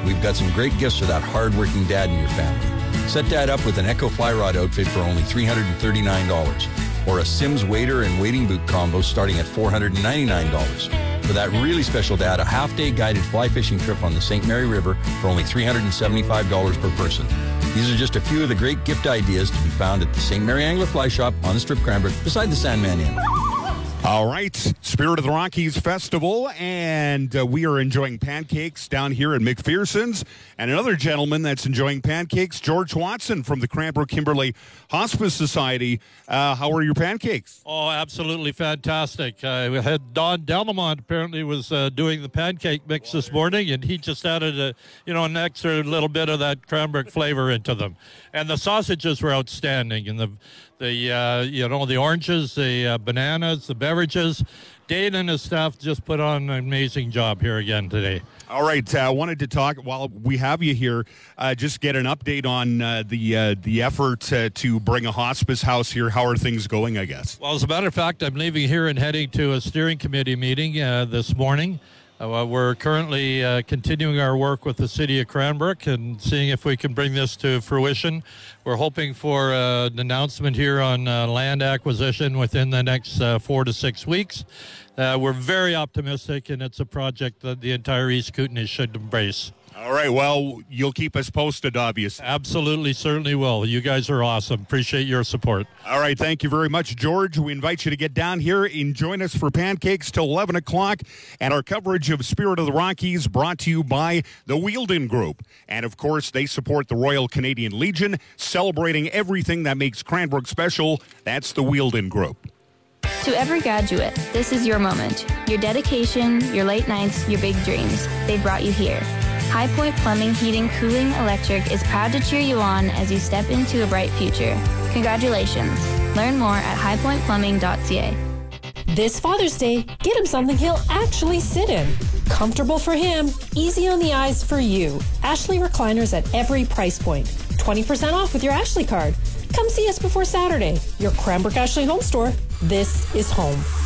we've got some great gifts for that hard-working dad in your family. Set Dad up with an Echo Fly Rod outfit for only $339, or a Sims wader and wading boot combo starting at $499. For that really special dad, a half-day guided fly fishing trip on the St. Mary River for only $375 per person. These are just a few of the great gift ideas to be found at the St. Mary Angler Fly Shop on the Strip Cranbrook beside the Sandman Inn. All right, Spirit of the Rockies Festival, and we are enjoying pancakes down here at McPherson's. And another gentleman that's enjoying pancakes, George Watson from the Cranbrook-Kimberley Hospice Society. How are your pancakes? Oh, absolutely fantastic. We had Don Delamont apparently was doing the pancake mix this morning, and he just added an extra little bit of that Cranbrook flavor into them. And the sausages were outstanding, and the oranges, the bananas, the beverages. Dane and his staff just put on an amazing job here again today. All right, I wanted to talk, while we have you here, just get an update on the effort to bring a hospice house here. How are things going, I guess? Well, as a matter of fact, I'm leaving here and heading to a steering committee meeting this morning. We're currently continuing our work with the City of Cranbrook and seeing if we can bring this to fruition. We're hoping for an announcement here on land acquisition within the next 4 to 6 weeks. We're very optimistic, and it's a project that the entire East Kootenay should embrace. All right, well, you'll keep us posted, obviously. Absolutely, certainly will. You guys are awesome. Appreciate your support. All right, thank you very much, George. We invite you to get down here and join us for pancakes till 11 o'clock. And our coverage of Spirit of the Rockies brought to you by the Wheeldon Group. And, of course, they support the Royal Canadian Legion, celebrating everything that makes Cranbrook special. That's the Wheeldon Group. To every graduate, this is your moment. Your dedication, your late nights, your big dreams. They brought you here. High Point Plumbing, Heating, Cooling, Electric is proud to cheer you on as you step into a bright future. Congratulations. Learn more at highpointplumbing.ca. This Father's Day, get him something he'll actually sit in. Comfortable for him, easy on the eyes for you. Ashley recliners at every price point. 20% off with your Ashley card. Come see us before Saturday. Your Cranbrook Ashley Home Store. This is home.